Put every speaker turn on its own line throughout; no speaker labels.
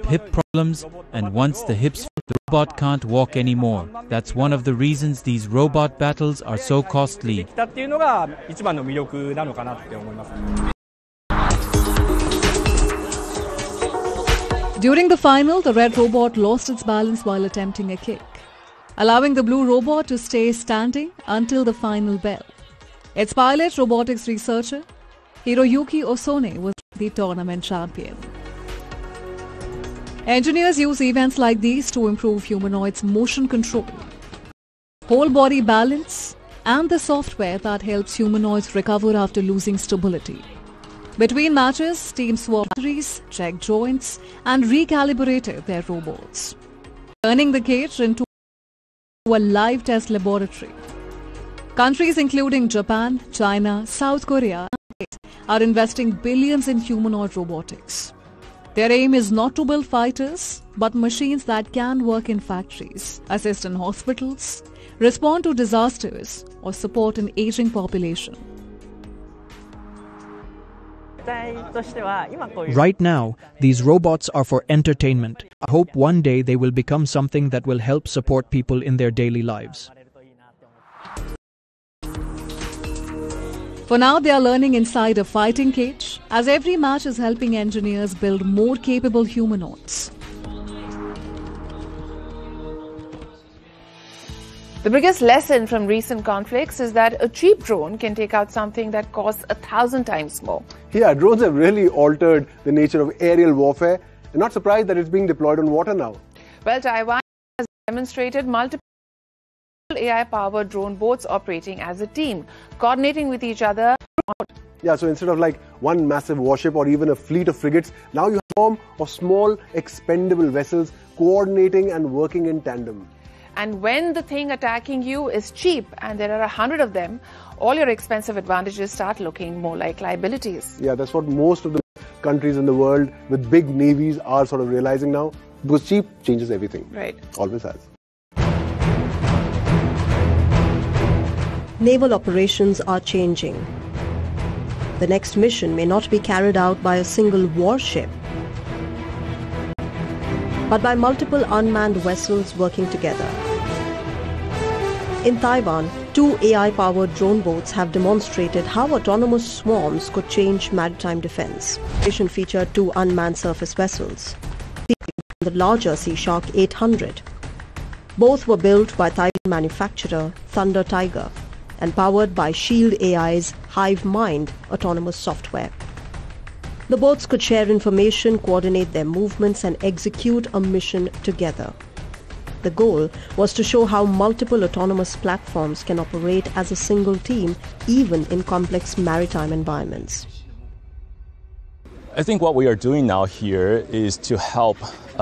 hip problems, and once the hips fall, the robot can't walk anymore. That's one of the reasons these robot battles are so costly.
During the final, the red robot lost its balance while attempting a kick, allowing the blue robot to stay standing until the final bell. Its pilot, robotics researcher Hiroyuki Osone, was the tournament champion. Engineers use events like these to improve humanoids' motion control, whole body balance, and the software that helps humanoids recover after losing stability. Between matches, teams swapped batteries, checked joints, and recalibrated their robots, turning the cage into a live test laboratory. Countries including Japan, China, South Korea, are investing billions in humanoid robotics. Their aim is not to build fighters, but machines that can work in factories, assist in hospitals, respond to disasters, or support an aging population.
Right now, these robots are for entertainment. I hope one day they will become something that will help support people in their daily lives.
For now, they are learning inside a fighting cage, as every match is helping engineers build more capable humanoids.
The biggest lesson from recent conflicts is that a cheap drone can take out something that costs 1,000 times more.
Yeah, drones have really altered the nature of aerial warfare. I'm not surprised that it's being deployed on water now.
Well, Taiwan has demonstrated multiple AI-powered drone boats operating as a team, coordinating with each other.
Yeah, so instead of like one massive warship or even a fleet of frigates, now you have a swarm of small, expendable vessels coordinating and working in tandem.
And when the thing attacking you is cheap and there are 100 of them, all your expensive advantages start looking more like liabilities.
Yeah, that's what most of the countries in the world with big navies are sort of realizing now, because cheap changes everything.
Right.
Always has.
Naval operations are changing. The next mission may not be carried out by a single warship, but by multiple unmanned vessels working together. In Taiwan, 2 AI-powered drone boats have demonstrated how autonomous swarms could change maritime defense. The mission featured 2 unmanned surface vessels, the larger Sea Shark 800. Both were built by Taiwan manufacturer Thunder Tiger and powered by Shield AI's Hive Mind autonomous software. The boats could share information, coordinate their movements, and execute a mission together. The goal was to show how multiple autonomous platforms can operate as a single team, even in complex maritime environments.
I think what we are doing now here is to help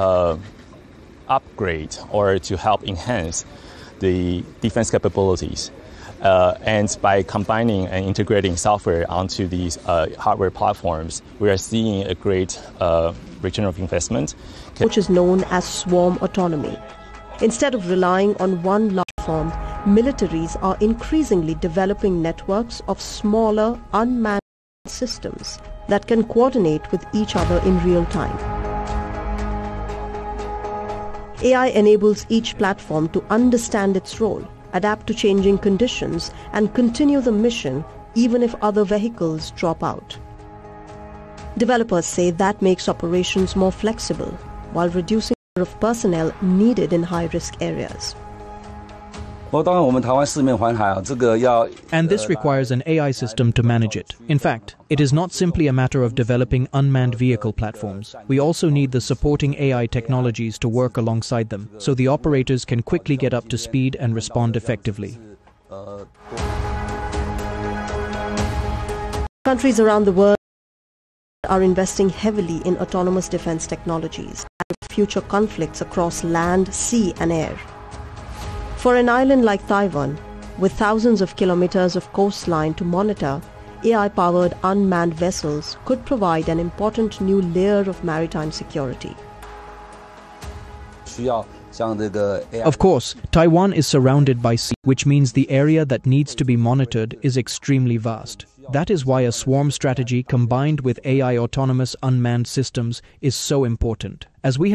upgrade or to help enhance the defense capabilities. And by combining and integrating software onto these hardware platforms, we are seeing a great return of investment.
Which is known as swarm autonomy. Instead of relying on one large platform, militaries are increasingly developing networks of smaller, unmanned systems that can coordinate with each other in real time. AI enables each platform to understand its role, adapt to changing conditions, and continue the mission even if other vehicles drop out. Developers say that makes operations more flexible while reducing the number of personnel needed in high-risk areas.
And this requires an AI system to manage it. In fact, it is not simply a matter of developing unmanned vehicle platforms. We also need the supporting AI technologies to work alongside them, so the operators can quickly get up to speed and respond effectively.
Countries around the world are investing heavily in autonomous defense technologies and future conflicts across land, sea, and air. For an island like Taiwan, with thousands of kilometers of coastline to monitor, AI-powered unmanned vessels could provide an important new layer of maritime security.
Of course, Taiwan is surrounded by sea, which means the area that needs to be monitored is extremely vast. That is why a swarm strategy combined with AI autonomous unmanned systems is so important, as we have